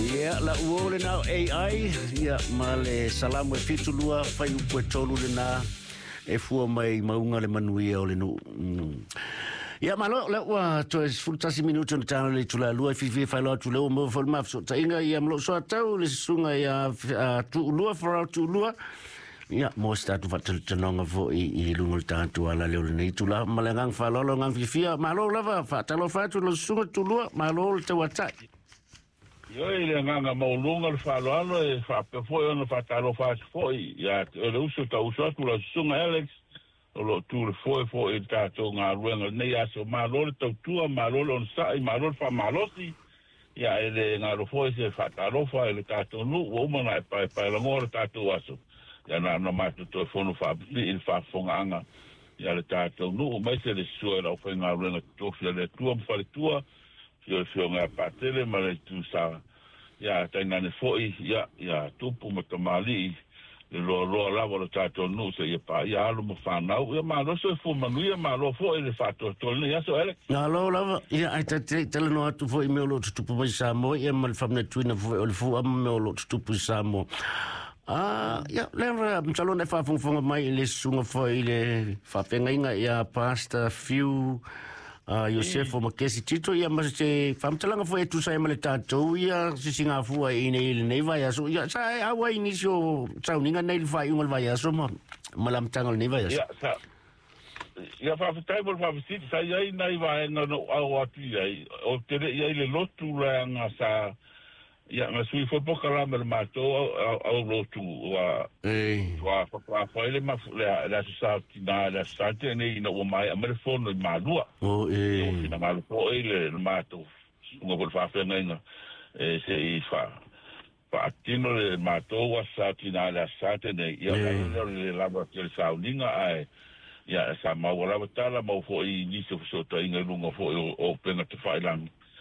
Ia la uole na AI ia male salamu e fitulua fai upu e tolu le na e fua mai maunga le manuia o le nu. Ia malo le ua to es fultasi minuto na tana le tula lua fifi fai loa tule o mo fol mafso ta inga ia mlo so atau le sunga ia tu lua fora tu lua. Ia mo statu fatul tanonga vo I lungol tantu ala le nei tula malangang fa lolo ngang fifi malo lava fa talo fatu lo sunga tu lua malo te watai. Yo ile nganga maulunga le faloalo e fa pe foi ono fa talo fa foi ya le uso ta uso tu la sunga Alex lo tu le foi ta to nga ruenga ne ya so malo to tu malo on sa malo fa malosi ya ele nga lo foi se fa talo fa ele ta to nu o mana pa la ngor ta to aso ya na no ma to fono fa il fa fonga anga ya le ta to nu mai se le suela o fa nga ruenga to fa le tu fa le tua Fio ngā pātele mare tu sa ya tainane foi ya tupu mo tamali le lo lava lo tato no se ya pa ya lo mo fanau ya ma lo so fu manu ya ma lo foi le fato to le ya so ele na lo lava ya ai tele no atu foi me lo tupu mai sa mo ya mal famna tuina foi o fu am me lo tupu sa mo ya lembra mtalo ne fa funga mai le sunga foi le fa penga ya pasta fiu Yosef o makesi tito ia mas te famtalanga foi tu sai male tatou ia singa fua nei vai aso ia sai awa inicio sauninga nei vai ungol vai aso malam tangal nei vai aso ia fa table fa visit sai ai nei vai no awa tu ai o te ia le lotu la nga sa ia ma sui foi poca la mer mato au lotu wa fa ele ma la sa tina la sa tene no mai amer fono malua na malo po ele mato ngo por fa fenga se fa tino le mato wa sa tina la sa tene ia le laboratorio sauninga ai ia sa ma wala tala mo fo I ni so to inga lunga fo o penga te failang